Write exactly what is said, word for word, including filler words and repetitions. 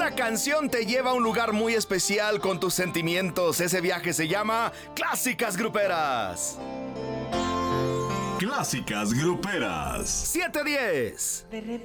Cada canción te lleva a un lugar muy especial con tus sentimientos. Ese viaje se llama Clásicas Gruperas. Clásicas Gruperas. siete diez.